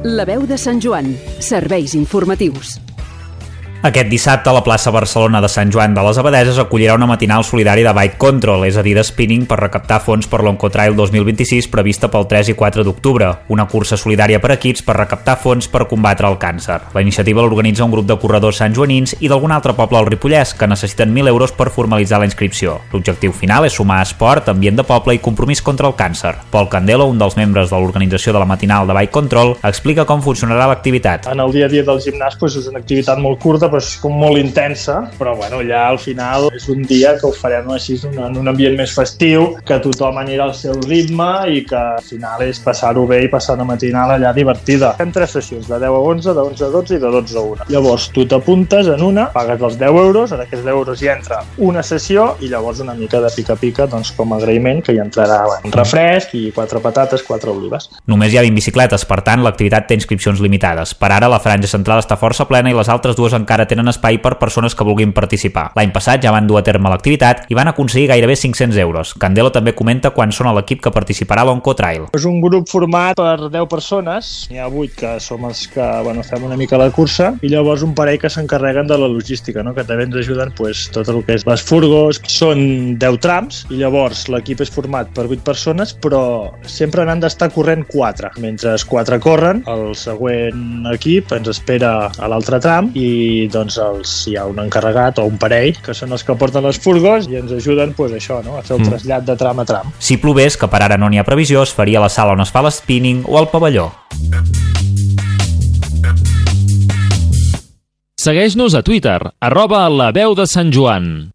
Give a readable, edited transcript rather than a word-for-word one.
La veu de Sant Joan. Serveis informatius. Aquest dissabte, a la plaça Barcelona de Sant Joan de les Abadeses acollirà una matinal solidària de Bike Control, és a dir, de spinning per recaptar fons per l'Oncotrail 2026 prevista pel 3 i 4 d'octubre, una cursa solidària per equips per recaptar fons per combatre el càncer. La iniciativa l'organitza un grup de corredors santjoanins i d'algun altre poble al Ripollès que necessiten 1.000 euros per formalitzar la inscripció. L'objectiu final és sumar esport, ambient de poble i compromís contra el càncer. Pol Candelo, un dels membres de l'organització de la matinal de Bike Control, explica com funcionarà l'activitat. En el dia a dia del gimnàs és una activitat molt curta, com molt intensa, però allà al final és un dia que ho farem així en un ambient més festiu, que tothom anirà al seu ritme i que al final és passar-ho bé i passar una matinal allà divertida. Fem 3 sessions, de 10 a 11, de 11 a 12 i de 12 a 1. Llavors tu t'apuntes en una, pagues els 10 euros, en aquests 10 euros hi entra una sessió i llavors una mica de pica-pica com a agraïment, que hi entrarà un refresc i 4 patates, 4 olives. Només hi ha 20 bicicletes, per tant l'activitat té inscripcions limitades. Per ara la franja central està força plena i les altres dues encara tenen espai per persones que vulguin participar. L'any passat ja van dur a terme l'activitat i van aconseguir gairebé 500 euros. Candelo també comenta quan són a l'equip que participarà a l'Oncotrail. És un grup format per 10 persones, n'hi ha 8 que som els que fem una mica la cursa i llavors un parell que s'encarreguen de la logística, que també ens ajuden tot el que és les furgos. Són 10 trams i llavors l'equip és format per 8 persones, però sempre n'han d'estar corrent 4. Mentre 4 corren, el següent equip ens espera a l'altre tram i hi ha un encarregat o un parell que són els que porten les furgos i ens ajuden a fer el trasllat de tram a tram. Si plogués, que per ara no n'hi ha previsió, es faria a la sala on es fa l'spinning o al pavelló. Segueix-nos a Twitter, @LaVeuDeSantJoan.